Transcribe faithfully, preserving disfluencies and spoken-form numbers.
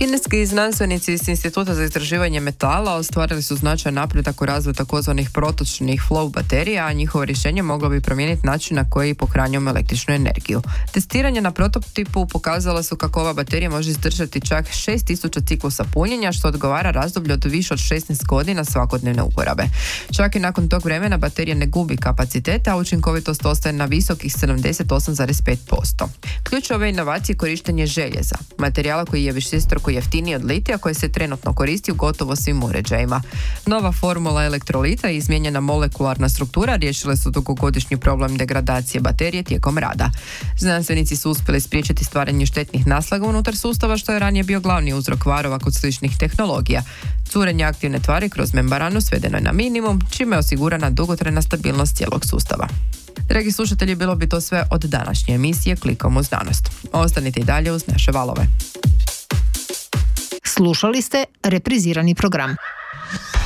Kineski znanstvenici iz Instituta za istraživanje metala ostvarili su značajan napredak u razvoju takozvanih protočnih flow baterija, a njihovo rješenje moglo bi promijeniti način na koji pohranjujemo električnu energiju. Testiranje na prototipu pokazala su kako ova baterija može izdržati čak šest tisuća ciklusa punjenja, što odgovara razdoblju od više od šesnaest godina svakodnevne uporabe. Čak i nakon tog vremena baterija ne gubi kapacitete, a učinkovitost ostaje na visokih sedamdeset osam zarez pet posto. Ključ ove inovacije je korištenje željeza, materijala koji je višestruko jeftiniji od litija, koji se trenutno koristi u gotovo svim uređajima. Nova formula elektrolita i izmijenjena molekularna struktura riješile su dugogodišnji problem degradacije baterije tijekom rada. Znanstvenici su uspjeli spriječiti stvaranje štetnih naslaga unutar sustava, što je ranije bio glavni uzrok kvarova kod sličnih tehnologija. Curenje aktivne tvari kroz membranu svedeno je na minimum, čime je osigurana dugotrajna stabilnost cijelog sustava. Dragi slušatelji, bilo bi to sve od današnje emisije Klikom u znanost. Ostanite i dalje uz naše valove. Slušali ste reprizirani program.